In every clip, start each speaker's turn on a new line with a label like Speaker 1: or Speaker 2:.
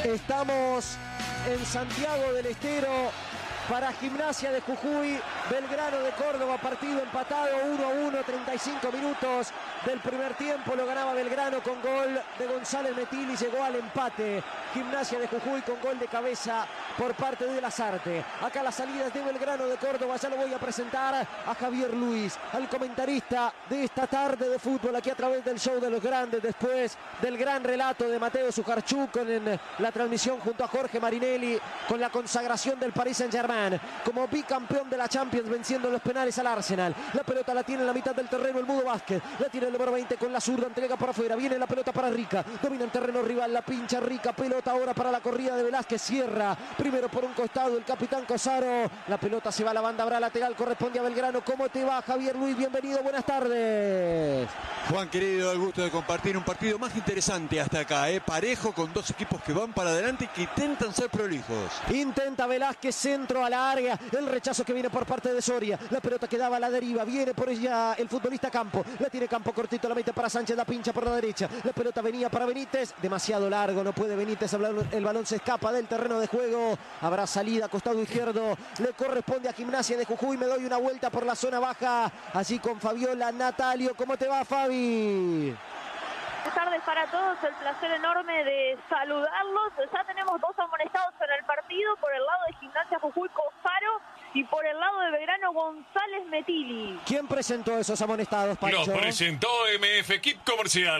Speaker 1: Estamos en Santiago del Estero para Gimnasia de Jujuy, Belgrano de Córdoba, partido empatado 1-1, 35 minutos del primer tiempo, lo ganaba Belgrano con gol de González Metilli, llegó al empate Gimnasia de Jujuy con gol de cabeza por parte de Lazarte. Acá las salidas de Belgrano de Córdoba, ya lo voy a presentar a Javier Luis, al comentarista de esta tarde de fútbol, aquí a través del show de los grandes, después del gran relato de Mateo Sujarchuk con la transmisión junto a Jorge Marinelli, con la consagración del Paris Saint-Germain como bicampeón de la Champions, venciendo los penales al Arsenal. La pelota la tiene en la mitad del terreno el Mudo Vázquez, la tiene el número 20 con la zurda, entrega por afuera, viene la pelota para Rica, domina el terreno rival, la pincha Rica, pelota ahora para la corrida de Velázquez, cierra primero por un costado el capitán Cosaro, la pelota se va a la banda, habrá lateral, corresponde a Belgrano. ¿Cómo te va, Javier Luis? Bienvenido, buenas tardes.
Speaker 2: Juan, querido, el gusto de compartir un partido más interesante hasta acá, parejo, con dos equipos que van para adelante y que intentan ser prolijos.
Speaker 1: Intenta Velázquez, centro a la área, el rechazo que viene por parte de Soria, la pelota que daba a la deriva, viene por ella el futbolista Campo, la tiene Campo cortito, la mete para Sánchez, la pincha por la derecha, la pelota venía para Benítez, demasiado largo, no puede Benítez, el balón se escapa del terreno de juego, habrá salida, costado izquierdo, le corresponde a Gimnasia de Jujuy. Me doy una vuelta por la zona baja, allí con Fabiola Natalio. ¿Cómo te va, Fabi?
Speaker 3: Buenas tardes para todos, el placer enorme de saludarlos. Ya tenemos dos amonestados en el partido, por el lado de Gimnasia Jujuy, Cosaro, y por el lado de Belgrano, González Metilli.
Speaker 1: ¿Quién presentó esos amonestados, Pancho?
Speaker 4: Los presentó MF Equip Comercial.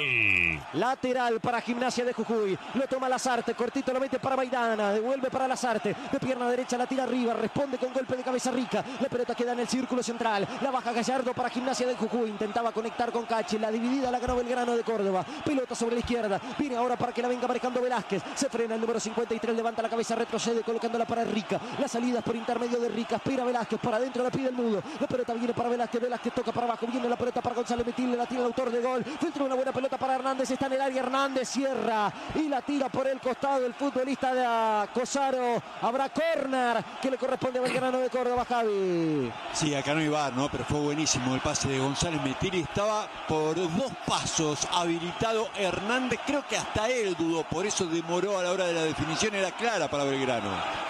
Speaker 1: Lateral para Gimnasia de Jujuy, lo toma Lazarte, cortito lo mete para Maidana, devuelve para Lazarte, de pierna derecha la tira arriba, responde con golpe de cabeza Rica, la pelota queda en el círculo central, la baja Gallardo para Gimnasia de Jujuy, intentaba conectar con Cachi, la dividida la ganó Belgrano de Córdoba, pelota sobre la izquierda, viene ahora para que la venga manejando Velázquez, se frena el número 53, levanta la cabeza, retrocede colocándola para Rica, la salida es por intermedio de Rica, espera Velázquez, para adentro la pide el Mudo, la pelota viene para Velázquez, Velázquez toca para abajo, viene la pelota para González Metilli, la tira el autor de gol, filtra una buena pelota para Hernández, está en el área Hernández, cierra y la tira por el costado el futbolista de Cosaro, habrá córner que le corresponde a Belgrano de Córdoba, Javi.
Speaker 2: Sí, acá no hay VAR, ¿no? Pero fue buenísimo el pase de González Metilli, estaba por dos pasos habilitado Hernández, creo que hasta él dudó, por eso demoró a la hora de la definición, era clara para Belgrano.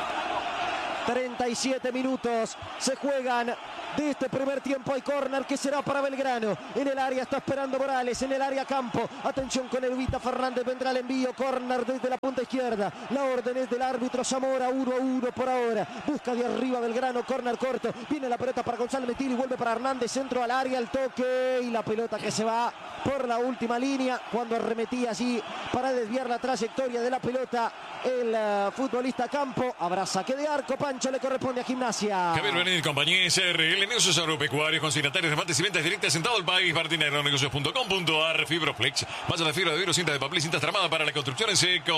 Speaker 1: 37 minutos se juegan de este primer tiempo. Hay córner que será para Belgrano. En el área está esperando Morales, en el área Campo. Atención con Elvita Fernández, vendrá el envío. Córner desde la punta izquierda. La orden es del árbitro Zamora, 1-1 por ahora. Busca de arriba Belgrano, córner corto. Viene la pelota para González Metilli, vuelve para Hernández, centro al área, el toque y la pelota que se va por la última línea cuando arremetía allí para desviar la trayectoria de la pelota el futbolista Campo. Habrá saque de arco, Pancho, le corresponde a Gimnasia.
Speaker 4: Javier Benítez, compañía SRL, negocios agropecuarios, consignatarios de mates y ventas directas en todo el país. Martinero, negocios.com.ar, Fibroflex, malla de fibra de vidrio, cinta de papel y cintas tramadas para la construcción en seco,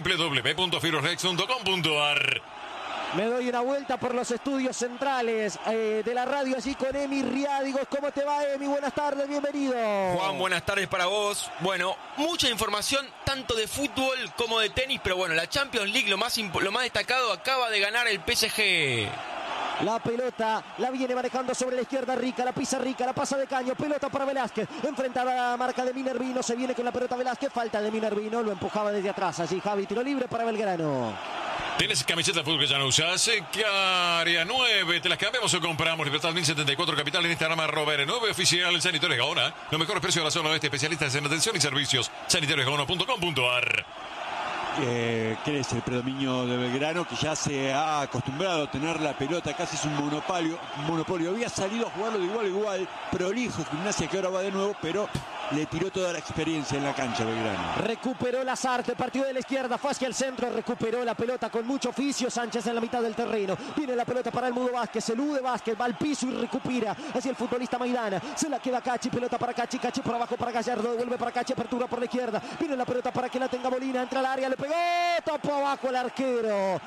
Speaker 4: www.fibroflex.com.ar.
Speaker 1: Me doy una vuelta por los estudios centrales de la radio allí con Emi Riádigos. ¿Cómo te va, Emi? Buenas tardes, bienvenido.
Speaker 5: Juan, buenas tardes para vos. Bueno, mucha información tanto de fútbol como de tenis, pero bueno, la Champions League, lo más destacado, acaba de ganar el PSG.
Speaker 1: La pelota la viene manejando sobre la izquierda Rica, la pisa Rica, la pasa de caño, pelota para Velázquez, enfrentada a la marca de Minervino, se viene con la pelota Velázquez, falta de Minervino, lo empujaba desde atrás, allí Javi, tiro libre para Belgrano.
Speaker 4: ¿Tienes camiseta de fútbol que ya no usas? ¿Qué área 9? ¿Te las cambiamos o compramos? Libertad 1074 Capital, en Instagram @9 oficial Sanitarios Gaona. Los mejores precios de la zona oeste, especialistas en atención y servicios. sanitariosgaona.com.ar.
Speaker 2: ¿Qué es el predominio de Belgrano, que ya se ha acostumbrado a tener la pelota, casi es un monopolio. Había salido a jugarlo de igual a igual, prolijo Gimnasia, que ahora va de nuevo, pero le tiró toda la experiencia en la cancha Belgrano.
Speaker 1: Recuperó Lazarte, partió de la izquierda, fue hacia el centro, recuperó la pelota con mucho oficio, Sánchez en la mitad del terreno, viene la pelota para el Mudo Vázquez, elude Vázquez, va al piso y recupera hacia el futbolista Maidana, se la queda Cachi, pelota para Cachi, Cachi por abajo para Gallardo, devuelve para Cachi, apertura por la izquierda, viene la pelota para que la tenga Molina, entra al área, le pegó, tapó abajo el arquero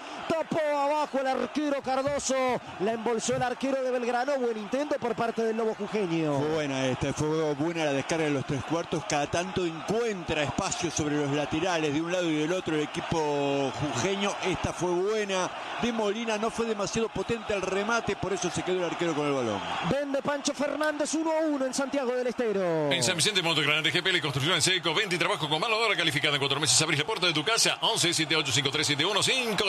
Speaker 1: Cardoso, la embolsó el arquero de Belgrano, buen intento por parte del Lobo jujeño.
Speaker 2: Fue buena la descarga de los tres cuartos, cada tanto encuentra espacio sobre los laterales de un lado y del otro el equipo jujeño. Esta fue buena de Molina, no fue demasiado potente el remate, por eso se quedó el arquero con el balón.
Speaker 1: Vende Pancho Fernández 1-1 en Santiago del Estero.
Speaker 4: En San Vicente Montegrande, GPL y Construcción en Seco, venta y trabajo con mano de obra calificada en 4 meses. Abrís la puerta de tu casa, 11 78 53 71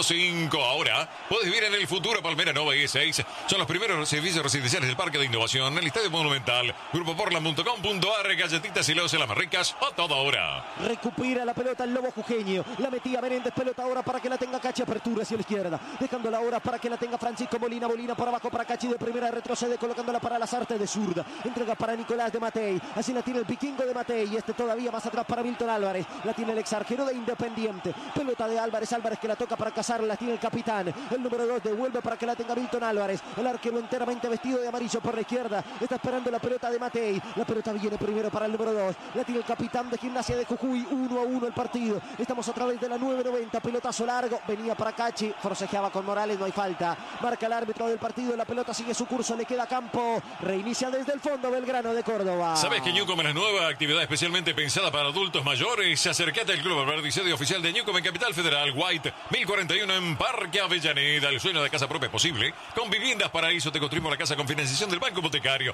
Speaker 4: 55. Ahora puedes vivir en el futuro. Palmera Nova y E6 son los primeros servicios residenciales del Parque de Innovación, el Estadio Monumental, grupoportland.com.ar, galletitas y las más ricas a toda hora.
Speaker 1: Recupera la pelota el Lobo jujeño, la metía Menéndez, pelota ahora para que la tenga Cachi, apertura hacia la izquierda, dejándola ahora para que la tenga Francisco Molina, Molina por abajo para Cachi de primera, retrocede colocándola para Lazarte de zurda, entrega para Nicolás de Matei, así la tiene el piquingo de Matei, y este todavía más atrás para Milton Álvarez, la tiene el ex arquero de Independiente, pelota de Álvarez, Álvarez que la toca para Casar, la tiene el capitán, el número 2 devuelve para que la tenga Milton Álvarez, el arquero enteramente vestido de amarillo por la izquierda, está esperando la pelota de Matei, la pelota viene primero para el número 2, la tiene el capitán de Gimnasia de Jujuy, 1-1 el partido, estamos a través de la 9:90, pelotazo largo, venía para Cachi, forcejeaba con Morales, no hay falta, marca el árbitro del partido, la pelota sigue su curso, le queda campo, reinicia desde el fondo Belgrano de Córdoba.
Speaker 4: ¿Sabes que Newcom es la nueva actividad especialmente pensada para adultos mayores? Acércate al Club Alberdi, sede oficial de Newcom en Capital Federal, White 1041 en Parque Avellaneda. El sueño de casa propia es posible. Con Viviendas Paraíso te construimos la casa con financiación del Banco Hipotecario.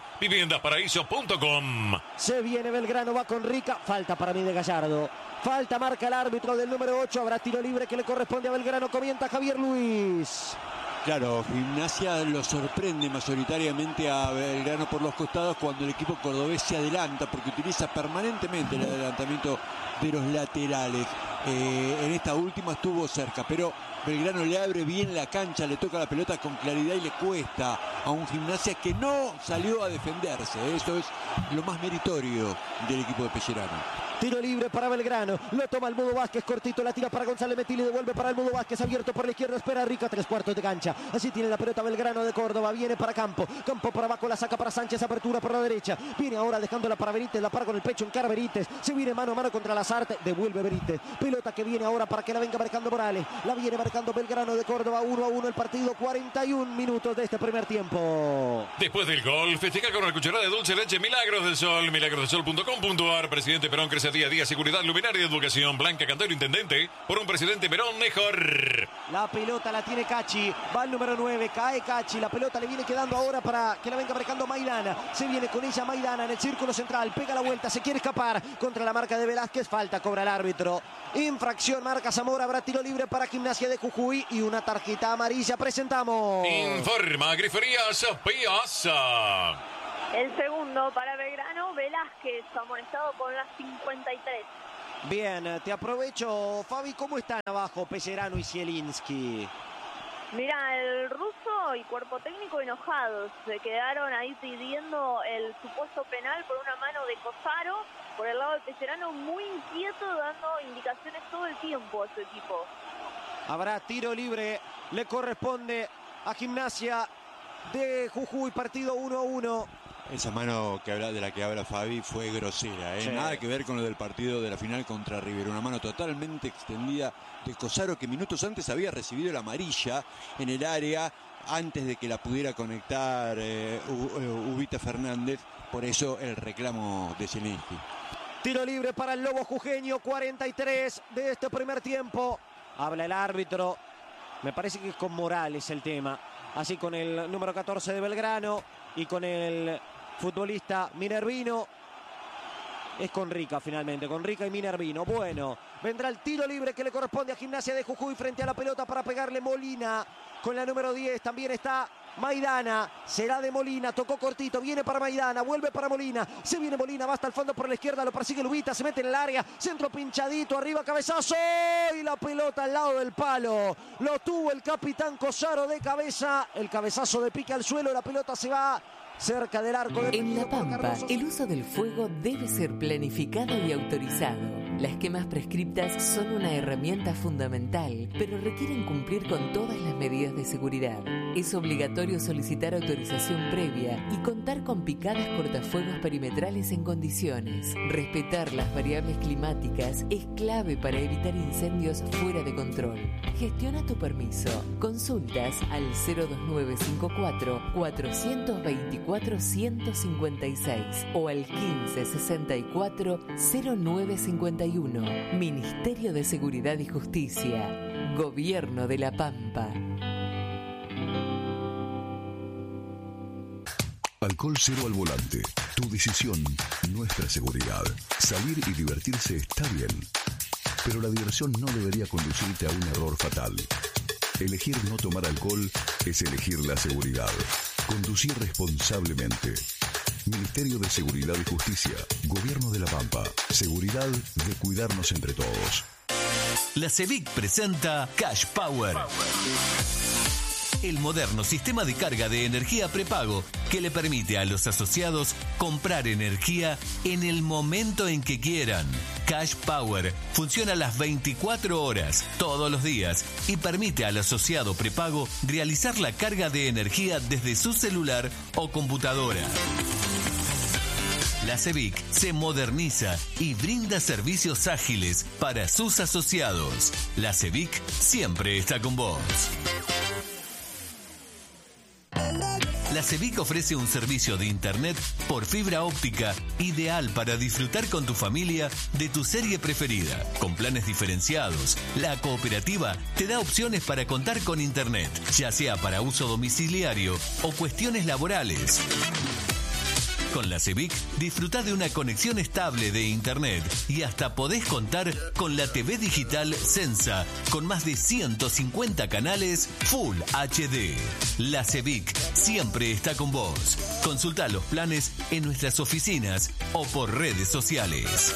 Speaker 4: Viviendasparaíso.com.
Speaker 1: Se viene Belgrano, va con Rica, falta para mí de Gallardo. Falta, marca el árbitro del número 8, habrá tiro libre que le corresponde a Belgrano, comienza Javier Luis.
Speaker 2: Claro, Gimnasia lo sorprende mayoritariamente a Belgrano por los costados cuando el equipo cordobés se adelanta, porque utiliza permanentemente el adelantamiento de los laterales. En esta última estuvo cerca, pero Belgrano le abre bien la cancha, le toca la pelota con claridad y le cuesta a un Gimnasia que no salió a defenderse. Eso es lo más meritorio del equipo de Pellerano.
Speaker 1: Tiro libre para Belgrano, lo toma el Mudo Vázquez, cortito, la tira para González Metil y devuelve para el Mudo Vázquez, abierto por la izquierda, espera Rica, 3/4 de cancha, así tiene la pelota Belgrano de Córdoba, viene para Campo por abajo, la saca para Sánchez, apertura por la derecha, viene ahora dejándola para Benítez, la para con el pecho, encara Benítez, se viene mano a mano contra Lazarte, devuelve Benítez, pelota que viene ahora para que la venga marcando Morales, la viene marcando Belgrano de Córdoba, 1-1 el partido, 41 minutos de este primer tiempo.
Speaker 4: Después del gol, festeja con una cucharada de dulce leche Milagros del Sol, milagrosdelsol.com.ar. Presidente Perón crece día a día, seguridad, luminaria y educación. Blanca Cantero, intendente, por un presidente Perón mejor.
Speaker 1: La pelota la tiene Cachi, va el número 9, cae Cachi, la pelota le viene quedando ahora para que la venga marcando Maidana, se viene con ella Maidana en el círculo central, pega la vuelta, se quiere escapar contra la marca de Velázquez, falta, cobra el árbitro, infracción, marca Zamora, habrá tiro libre para Gimnasia de Jujuy y una tarjeta amarilla, presentamos.
Speaker 4: Informa Griferías Piazza.
Speaker 3: El segundo para Belgrano, Velázquez, amonestado con las 53.
Speaker 1: Bien, te aprovecho, Fabi, ¿cómo están abajo Pellerano y Zielinski?
Speaker 3: Mira, el ruso y cuerpo técnico enojados, se quedaron ahí pidiendo el supuesto penal por una mano de Cosaro, por el lado de Pellerano muy inquieto, dando indicaciones todo el tiempo a su equipo.
Speaker 1: Habrá tiro libre, le corresponde a Gimnasia de Jujuy, partido 1-1.
Speaker 2: Esa mano de la que habla Fabi fue grosera, ¿eh? Sí. Nada que ver con lo del partido de la final contra River. Una mano totalmente extendida de Cosaro, que minutos antes había recibido la amarilla en el área antes de que la pudiera conectar Ubita Fernández. Por eso el reclamo de Zielinski.
Speaker 1: Tiro libre para el Lobo jujeño, 43 de este primer tiempo. Habla el árbitro. Me parece que es con Morales el tema. Así con el número 14 de Belgrano y con el futbolista Minervino. Es con Rica finalmente, con Rica y Minervino. Bueno, vendrá el tiro libre que le corresponde a Gimnasia de Jujuy frente a la pelota para pegarle Molina. Con la número 10 también está Maidana, será de Molina, tocó cortito, viene para Maidana, vuelve para Molina, se viene Molina, va hasta el fondo por la izquierda, lo persigue Lubita, se mete en el área, centro pinchadito, arriba cabezazo y la pelota al lado del palo, lo tuvo el capitán Cosaro de cabeza, el cabezazo de pique al suelo, la pelota se va cerca del arco.
Speaker 6: En La Pampa, el uso del fuego debe ser planificado y autorizado. Las quemas prescriptas son una herramienta fundamental, pero requieren cumplir con todas las medidas de seguridad. Es obligatorio solicitar autorización previa y contar con picadas cortafuegos perimetrales en condiciones. Respetar las variables climáticas es clave para evitar incendios fuera de control. Gestiona tu permiso. Consultas al 02954 424 156 o al 1564 0951. Ministerio de Seguridad y Justicia. Gobierno de La Pampa.
Speaker 7: Alcohol cero al volante. Tu decisión, nuestra seguridad. Salir y divertirse está bien, pero la diversión no debería conducirte a un error fatal. Elegir no tomar alcohol es elegir la seguridad. Conducir responsablemente. Ministerio de Seguridad y Justicia. Gobierno de La Pampa. Seguridad de cuidarnos entre todos.
Speaker 8: La CEVIC presenta Cash Power. El moderno sistema de carga de energía prepago que le permite a los asociados comprar energía en el momento en que quieran. Cash Power funciona las 24 horas, todos los días, y permite al asociado prepago realizar la carga de energía desde su celular o computadora. La CEVIC se moderniza y brinda servicios ágiles para sus asociados. La CEVIC siempre está con vos. La CEVIC ofrece un servicio de internet por fibra óptica ideal para disfrutar con tu familia de tu serie preferida. Con planes diferenciados, la cooperativa te da opciones para contar con internet, ya sea para uso domiciliario o cuestiones laborales. Con la CEVIC disfrutá de una conexión estable de internet y hasta podés contar con la TV digital Sensa con más de 150 canales Full HD. La CEVIC siempre está con vos. Consultá los planes en nuestras oficinas o por redes sociales.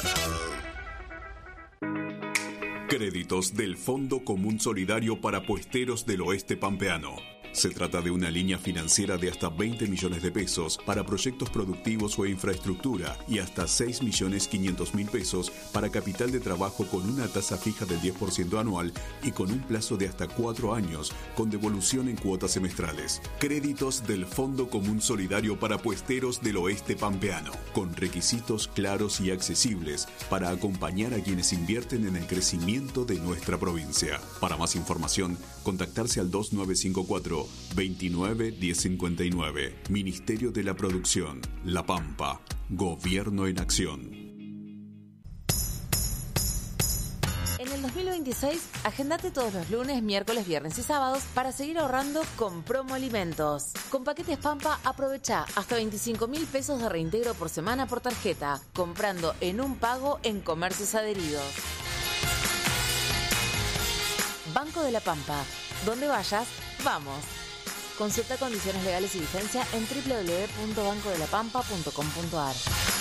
Speaker 9: Créditos del Fondo Común Solidario para Puesteros del Oeste Pampeano. Se trata de una línea financiera de hasta 20 millones de pesos para proyectos productivos o infraestructura y hasta 6.500.000 pesos para capital de trabajo con una tasa fija del 10% anual y con un plazo de hasta 4 años con devolución en cuotas semestrales. Créditos del Fondo Común Solidario para Puesteros del Oeste Pampeano, con requisitos claros y accesibles para acompañar a quienes invierten en el crecimiento de nuestra provincia. Para más información, contactarse al 2954 29 1059. Ministerio de la Producción, La Pampa. Gobierno en acción.
Speaker 10: En el 2026, agendate todos los lunes, miércoles, viernes y sábados para seguir ahorrando con Promo Alimentos. Con Paquetes Pampa, aprovecha hasta 25.000 pesos de reintegro por semana por tarjeta, comprando en un pago en comercios adheridos. Banco de la Pampa. Donde vayas, vamos. Consulta condiciones legales y vigencia en www.bancodelapampa.com.ar.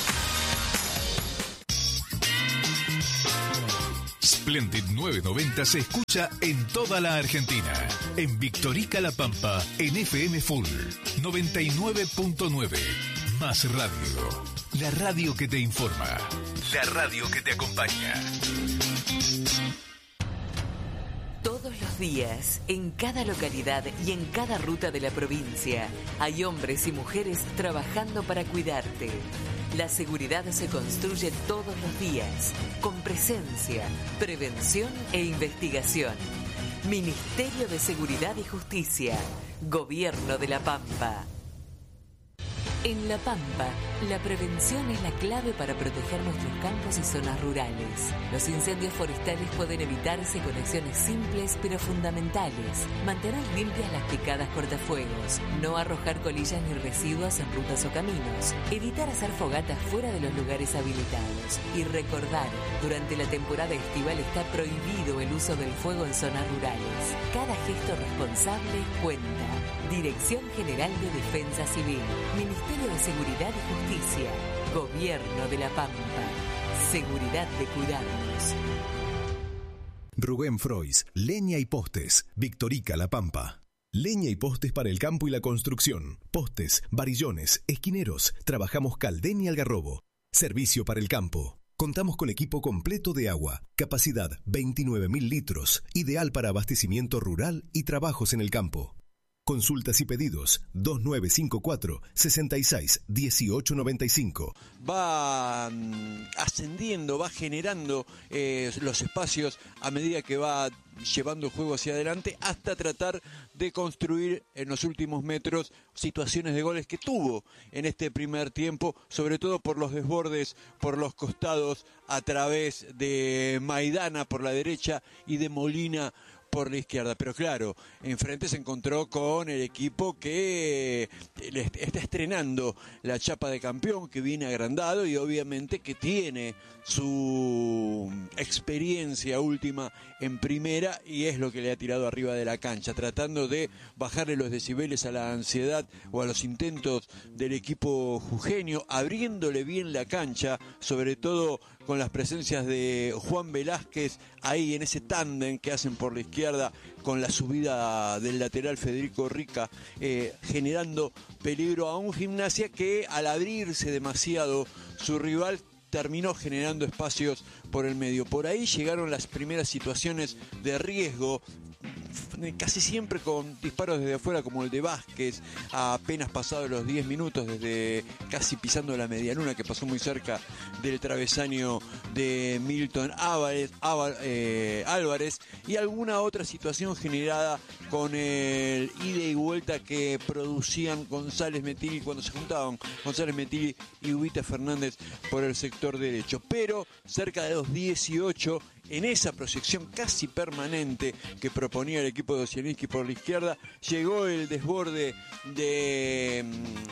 Speaker 11: Splendid 990 se escucha en toda la Argentina. En Victorica La Pampa, en FM Full 99.9. Más radio. La radio que te informa. La radio que te acompaña.
Speaker 6: Todos los días, en cada localidad y en cada ruta de la provincia, hay hombres y mujeres trabajando para cuidarte. La seguridad se construye todos los días, con presencia, prevención e investigación. Ministerio de Seguridad y Justicia, Gobierno de La Pampa. En La Pampa, la prevención es la clave para proteger nuestros campos y zonas rurales. Los incendios forestales pueden evitarse con acciones simples pero fundamentales. Mantener limpias las picadas cortafuegos, no arrojar colillas ni residuos en rutas o caminos, evitar hacer fogatas fuera de los lugares habilitados y recordar, durante la temporada estival está prohibido el uso del fuego en zonas rurales. Cada gesto responsable cuenta. Dirección General de Defensa Civil, Ministerio de Seguridad y Justicia, Gobierno de La Pampa. Seguridad de cuidarnos.
Speaker 12: Rubén Frois, Leña y Postes, Victorica La Pampa. Leña y postes para el campo y la construcción. Postes, varillones, esquineros. Trabajamos Caldén y Algarrobo. Servicio para el campo. Contamos con equipo completo de agua, capacidad 29.000 litros, ideal para abastecimiento rural y trabajos en el campo. Consultas y pedidos 2954 66 1895.
Speaker 2: Va ascendiendo, va generando los espacios a medida que va llevando el juego hacia adelante hasta tratar de construir en los últimos metros situaciones de goles que tuvo en este primer tiempo, sobre todo por los desbordes, por los costados, a través de Maidana por la derecha y de Molina por la izquierda. Pero claro, enfrente se encontró con el equipo que está estrenando la chapa de campeón, que viene agrandado y obviamente que tiene su experiencia última en primera, y es lo que le ha tirado arriba de la cancha, tratando de bajarle los decibeles a la ansiedad o a los intentos del equipo jujeño, abriéndole bien la cancha, sobre todo con las presencias de Juan Velázquez ahí en ese tándem que hacen por la izquierda, con la subida del lateral Federico Rica, generando peligro a un Gimnasia que al abrirse demasiado su rival terminó generando espacios por el medio. Por ahí llegaron las primeras situaciones de riesgo, casi siempre con disparos desde afuera, como el de Vázquez, apenas pasados los 10 minutos, desde casi pisando la medialuna, que pasó muy cerca del travesaño de Milton Álvarez, y alguna otra situación generada con el ida y vuelta que producían González Metilli cuando se juntaban González Metilli y Ubita Fernández por el sector derecho. Pero cerca de los 18, en esa proyección casi permanente que proponía el equipo de Osialinski por la izquierda, llegó el desborde de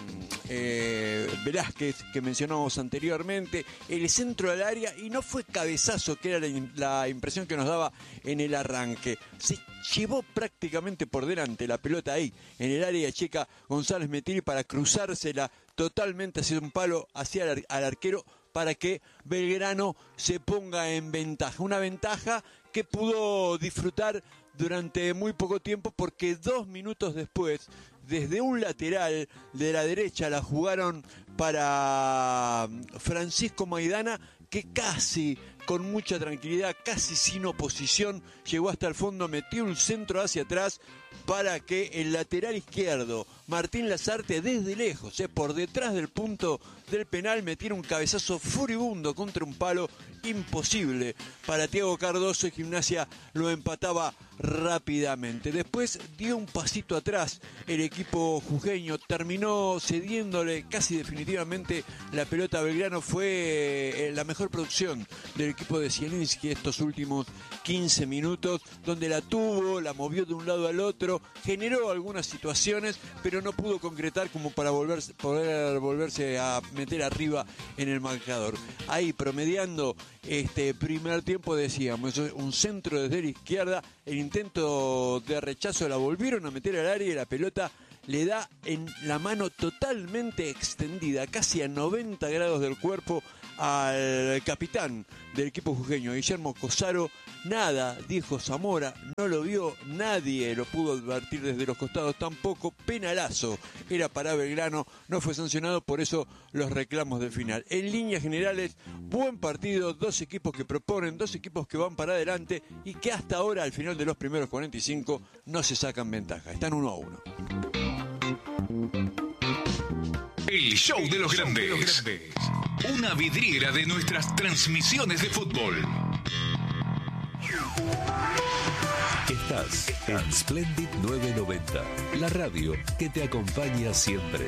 Speaker 2: Velázquez, que mencionamos anteriormente, el centro al área, y no fue cabezazo, que era la impresión que nos daba en el arranque. Se llevó prácticamente por delante la pelota ahí, en el área chica, González Metilli, para cruzársela totalmente hacia un palo, hacia al arquero, para que Belgrano se ponga en ventaja. Una ventaja que pudo disfrutar durante muy poco tiempo, porque 2 minutos después, desde un lateral de la derecha, la jugaron para Francisco Maidana, que casi, con mucha tranquilidad, casi sin oposición, llegó hasta el fondo, metió un centro hacia atrás para que el lateral izquierdo, Martín Lazarte, desde lejos, por detrás del punto del penal, metiera un cabezazo furibundo contra un palo imposible para Thiago Cardoso, y Gimnasia lo empataba rápidamente. Después dio un pasito atrás el equipo jujeño, terminó cediéndole casi definitivamente la pelota a Belgrano. Fue la mejor producción del equipo de Zielinski estos últimos 15 minutos, donde la tuvo, la movió de un lado al otro, generó algunas situaciones, pero no pudo concretar como para poder volverse a meter arriba en el marcador. Ahí promediando este primer tiempo, decíamos, un centro desde la izquierda, el intento de rechazo, la volvieron a meter al área y la pelota le da en la mano totalmente extendida, casi a 90 grados del cuerpo, al capitán del equipo jujeño, Guillermo Cosaro. Nada, dijo Zamora, no lo vio nadie, lo pudo advertir desde los costados tampoco. Penalazo era para Belgrano, no fue sancionado, por eso los reclamos del final. En líneas generales, buen partido, dos equipos que proponen, dos equipos que van para adelante y que hasta ahora, al final de los primeros 45, no se sacan ventaja, están 1-1.
Speaker 11: El show de los grandes. Una vidriera de nuestras transmisiones de fútbol.
Speaker 8: Estás en Splendid 990, la radio que te acompaña siempre.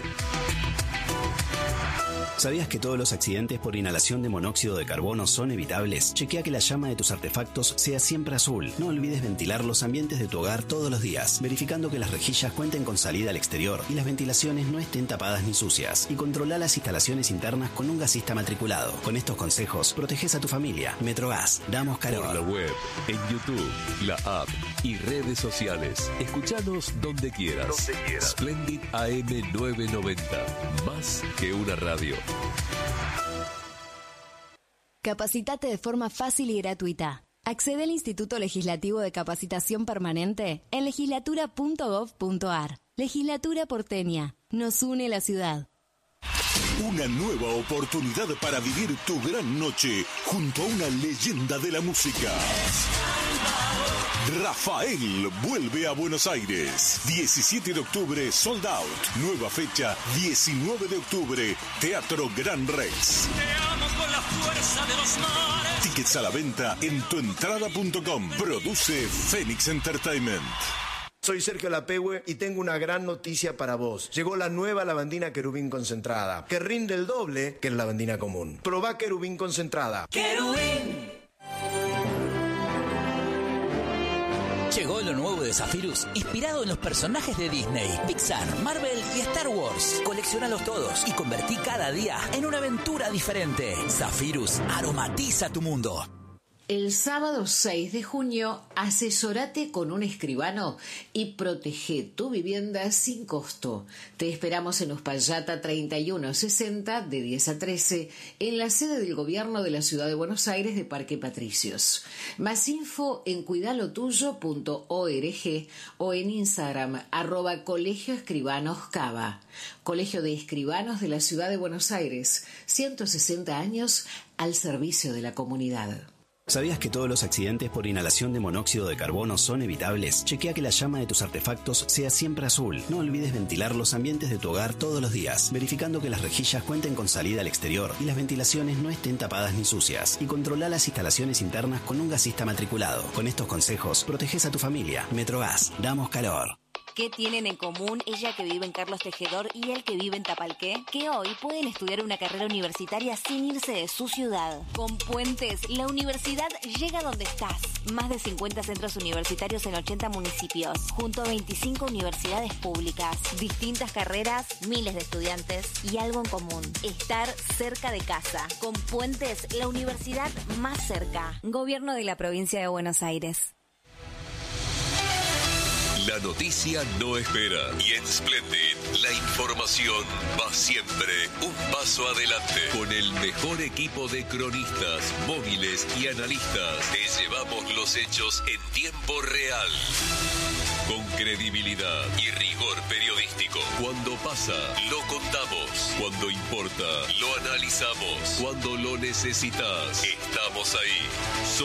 Speaker 13: ¿Sabías que todos los accidentes por inhalación de monóxido de carbono son evitables? Chequea que la llama de tus artefactos sea siempre azul. No olvides ventilar los ambientes de tu hogar todos los días, verificando que las rejillas cuenten con salida al exterior y las ventilaciones no estén tapadas ni sucias. Y controla las instalaciones internas con un gasista matriculado. Con estos consejos, proteges a tu familia. Metrogas, damos calor.
Speaker 8: Por la web, en YouTube, la app y redes sociales. Escuchanos donde quieras. Splendid AM 990. Más que una radio.
Speaker 14: Capacitate de forma fácil y gratuita. Accede al Instituto Legislativo de Capacitación Permanente en legislatura.gov.ar. Legislatura porteña. Nos une la ciudad.
Speaker 15: Una nueva oportunidad para vivir tu gran noche junto a una leyenda de la música. Rafael vuelve a Buenos Aires. 17 de octubre, sold out. Nueva fecha, 19 de octubre, Teatro Gran Rex.
Speaker 16: Te amo con la fuerza de los mares.
Speaker 15: Tickets a la venta en tuentrada.com. Produce Phoenix Entertainment.
Speaker 17: Soy Sergio Lapehue y tengo una gran noticia para vos. Llegó la nueva lavandina Querubín concentrada, que rinde el doble que la lavandina común. Probá Querubín concentrada.
Speaker 16: Querubín.
Speaker 18: Llegó lo nuevo de Zephyrus, inspirado en los personajes de Disney, Pixar, Marvel y Star Wars. Colecciónalos todos y convertí cada día en una aventura diferente. Zephyrus, aromatiza tu mundo.
Speaker 19: El sábado 6 de junio, asesórate con un escribano y protege tu vivienda sin costo. Te esperamos en Uspallata 3160 de 10 a 13 en la sede del Gobierno de la Ciudad de Buenos Aires de Parque Patricios. Más info en cuidalotuyo.org o en Instagram @Colegio Escribanos Cava. Colegio de Escribanos de la Ciudad de Buenos Aires, 160 años al servicio de la comunidad.
Speaker 13: ¿Sabías que todos los accidentes por inhalación de monóxido de carbono son evitables? Chequea que la llama de tus artefactos sea siempre azul. No olvides ventilar los ambientes de tu hogar todos los días, verificando que las rejillas cuenten con salida al exterior y las ventilaciones no estén tapadas ni sucias. Y controla las instalaciones internas con un gasista matriculado. Con estos consejos, proteges a tu familia. Metrogas, damos calor.
Speaker 20: ¿Qué tienen en común ella que vive en Carlos Tejedor y él que vive en Tapalqué? Que hoy pueden estudiar una carrera universitaria sin irse de su ciudad. Con Puentes, la universidad llega donde estás. Más de 50 centros universitarios en 80 municipios, junto a 25 universidades públicas. Distintas carreras, miles de estudiantes y algo en común: estar cerca de casa. Con Puentes, la universidad más cerca. Gobierno de la Provincia de Buenos Aires.
Speaker 21: La noticia no espera y en Splendid la información va siempre un paso adelante. Con el mejor equipo de cronistas, móviles y analistas, te llevamos los hechos en tiempo real. Con credibilidad y rigor periodístico. Cuando pasa, lo contamos. Cuando importa, lo analizamos. Cuando lo necesitas, estamos ahí.